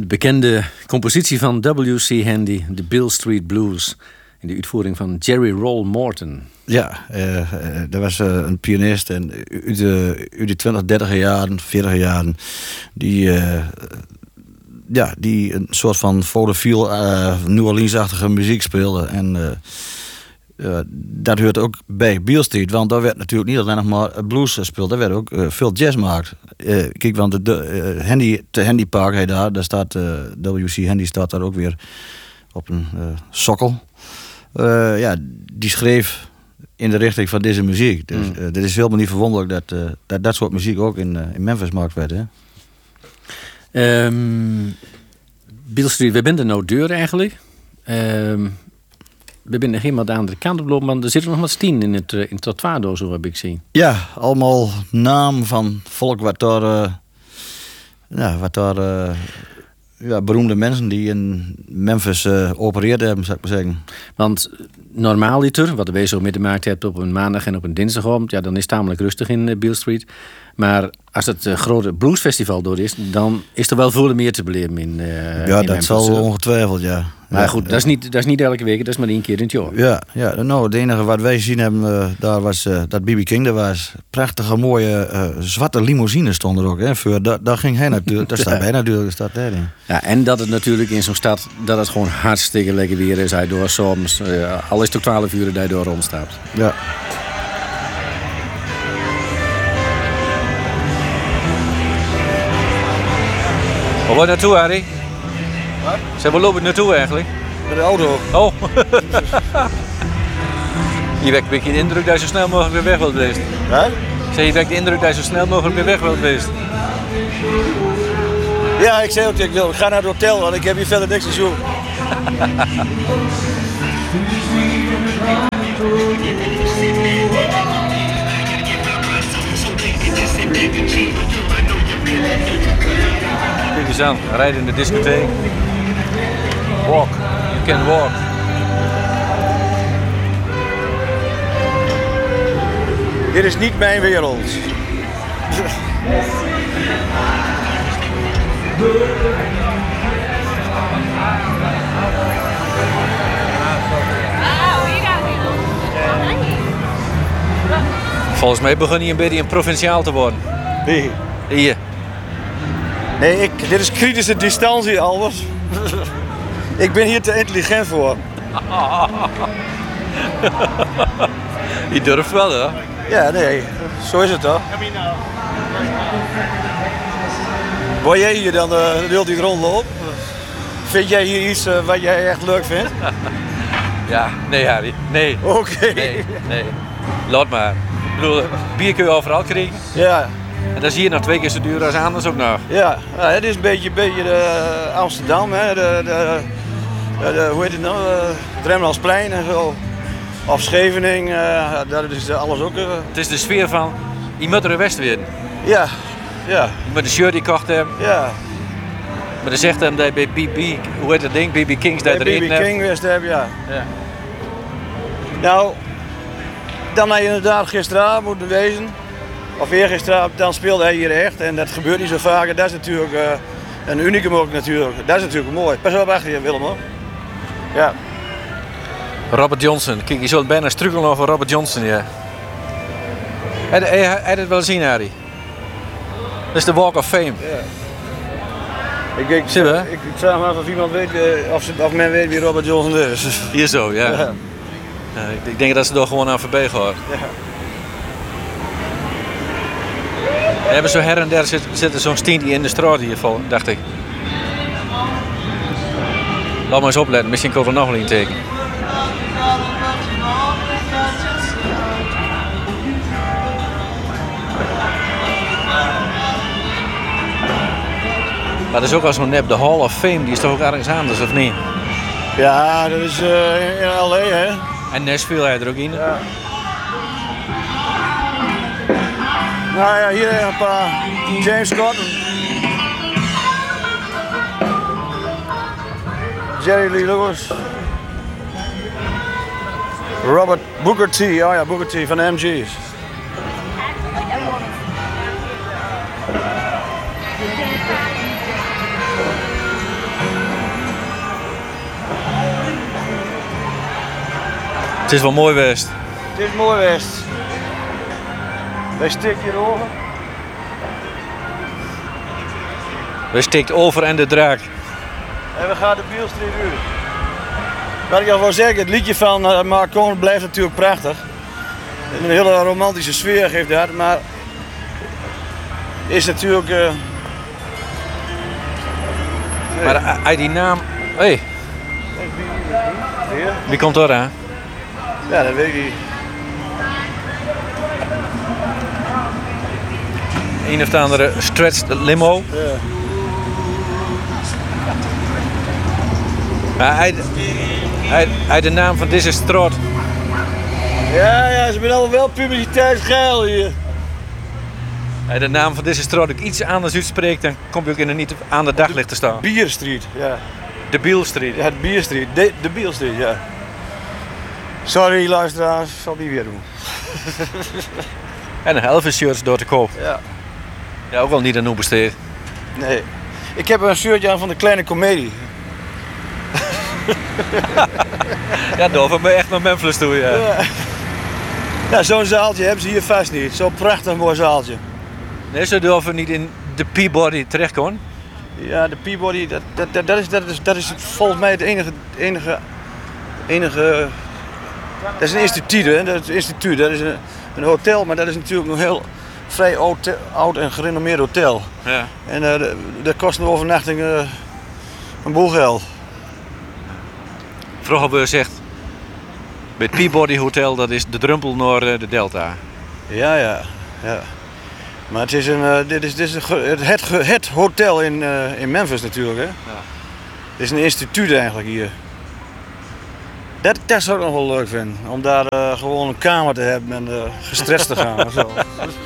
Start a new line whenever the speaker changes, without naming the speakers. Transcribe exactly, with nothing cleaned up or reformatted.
bekende compositie van W C Handy, de Beale Street Blues, in de uitvoering van Jerry Roll Morton.
Ja, uh, uh, dat was uh, een pianist en uit de, uit de twintig, dertig jaren, veertig jaren, die, uh, ja, die een soort van vaudeville, uh, New Orleans-achtige muziek speelde. En uh, uh, dat hoort ook bij Beale Street, want daar werd natuurlijk niet alleen nog maar blues gespeeld, daar werd ook uh, veel jazz gemaakt. Uh, kijk, want de, de uh, Handy, de Handy Park, hey, daar, daar staat uh, W C Handy staat daar ook weer op een uh, sokkel. Uh, ja, die schreef in de richting van deze muziek. Dus mm. uh, dit is helemaal niet verwonderlijk dat, uh, dat dat soort muziek ook in, uh, in Memphis gemaakt werd. Hè?
Um, Beale Street, we zijn er nou deur eigenlijk. Um, we zijn nog helemaal de andere kant op lopen, maar er zitten nog wat tien in het, uh, in het trottoir, zo heb ik gezien.
Ja, allemaal naam van volk wat daar, uh, ja, wat daar uh, ja, beroemde mensen die in Memphis uh, opereerden hebben, zou ik maar zeggen.
Want normaaliter, wat de wees zo mee te maken hebt op een maandag en op een dinsdagavond, ja, dan is het tamelijk rustig in uh, Beale Street. Maar als het uh, grote bluesfestival door is, dan is er wel veel meer te beleven in uh,
Ja,
in
dat
Memphis.
zal ongetwijfeld, ja.
Maar
ja,
goed, dat is, niet, dat is niet elke week, dat is maar één keer in het jaar.
Ja, ja, nou, het enige wat wij gezien hebben, uh, daar was uh, dat B B King, daar was prachtige mooie uh, zwarte limousine stond er ook. Hè, voor, daar, daar ging hij natuurlijk, daar staat bij natuurlijk de stad daarin.
Ja, en dat het natuurlijk in zo'n stad, dat het gewoon hartstikke lekker weer is. Hij door soms, uh, al is het ook twaalf uur dat hij door rondstapt.
Ja.
Waar loop je naartoe, Harry?
Wat?
Zeg, waar loop je naartoe eigenlijk?
Met de auto.
Oh. Je wekt een beetje de indruk dat je zo snel mogelijk weer weg wilt wezen.
Wat?
Zeg, je wekt de indruk dat je zo snel mogelijk weer weg wilt wezen.
Ja, ik zei ook, ik wil, ga naar het hotel, want ik heb hier verder niks te zoeken.
Kijk eens aan, rijden in de discotheek. Walk, you can walk.
Dit is niet mijn wereld.
Volgens mij begon hij een beetje een provinciaal te worden.
Wie?
Hier.
Nee, ik, dit is kritische distantie, Albert. Ik ben hier te intelligent voor.
Je durft wel, hè?
Ja, nee, zo is het toch? Word jij hier dan uh, wilt die rondlopen? Vind jij hier iets uh, wat jij echt leuk vindt?
Ja, nee Harry, nee.
Oké. Okay.
Nee, nee. Laat maar. Ik bedoel, bier kun je overal krijgen.
Ja.
En dat is hier nog twee keer zo duur als anders ook nog.
Ja, nou, het is een beetje, beetje de Amsterdam, hè? De, de, de, de, hoe heet het nou? Het Rembrandtsplein en zo. Of Scheveningen, uh, dat is alles ook. Uh...
Het is de sfeer van, je moet er een West winnen.
Ja, ja.
Je moet een shirt die kocht hebben.
Ja.
Maar dan zegt hem dat je bij B B, hoe heet dat ding, B B Kings dat
er in hebt. B B King West heb, ja.
Ja.
Nou, dan had je inderdaad gisteravond moeten wezen. Of eergisteravond, dan speelde hij hier echt. En dat gebeurt niet zo vaak. En dat is natuurlijk uh, een unicum ook natuurlijk. Dat is natuurlijk mooi. Pas op achter je, Willem, hoor. Ja.
Robert Johnson. Kijk, je zult bijna struggelen over Robert Johnson, ja. Heb je het wel zien, Harry? Dat is de Walk of Fame.
Ja. Ik, ik,
Zie je?
Ik, ik, ik vraag me af of iemand weet, uh, of, ze, of men weet wie Robert Johnson is.
Hier zo, ja. ja. ja ik, ik denk dat ze er gewoon aan voorbij gaan.
Ja.
We hebben zo her en der zit, zitten zo'n stien die in de straat hier vol, dacht ik. Laat maar eens opletten, misschien komt er nog wel een teken. Maar dat is ook al zo'n nep, de Hall of Fame, die is toch ook ergens anders, of niet?
Ja, dat is uh, in L A, hè?
En Nashville hij er ook in.
Ja. Nou ja, hier een paar James Scott. Jerry Lee Lewis. Robert Booker T, oh ja, Booker T van de M G's.
Het is wel mooi geweest.
Het is mooi geweest. Wij stikken hierover.
We stikt over en de draak.
En we gaan de Beale Street uit. Wat ik al wil zeggen, het liedje van uh, Mark Cohn blijft natuurlijk prachtig. Een hele romantische sfeer geeft dat, maar is natuurlijk... Uh...
Maar uh, uit die naam... Hé, hey, wie komt er aan?
Ja, dat weet ik niet.
Een of andere stretched limo.
Ja.
Maar uit, uit, uit de naam van deze straat.
Ja, ja, ze zijn allemaal wel publiciteitsgeil hier.
Uit de naam van deze straat ook iets anders uitspreekt, dan kom je ook in een niet aan de daglicht te staan.
Beale Street, ja.
De Beale Street.
Ja, de Beale Street. De, de Beale Street, ja. Sorry luisteraars, zal die weer doen.
En een Elvis shirts door te koop.
Ja.
Ja, ook wel niet aan besteed.
Nee. Ik heb een shirtje aan van de Kleine Comedie.
Ja, daar ben je echt naar Memphis toe, ja.
Ja, ja, zo'n zaaltje hebben ze hier vast niet. Zo'n prachtig mooi zaaltje.
Nee, ze durven niet in de Peabody terecht kon.
Ja, de Peabody, dat, dat, dat, dat, is, dat, is, dat is volgens mij het enige, enige, enige... Dat is een instituut, hè? Dat is een instituut. Dat is een, een hotel, maar dat is natuurlijk nog heel vrij oud, oud en gerenommeerd hotel.
Ja.
En uh, dat kost een overnachting uh, een boel geld.
Vroeger hebben we gezegd, bij het Peabody Hotel, dat is de drumpel naar uh, de Delta.
Ja, ja, ja. Maar het is, een, uh, dit is, dit is een, het, het, het hotel in, uh, in Memphis natuurlijk, hè?
Ja.
Het is een instituut eigenlijk hier. Dat, dat zou ik nog wel leuk vinden, om daar uh, gewoon een kamer te hebben en uh, gestrest te gaan of zo.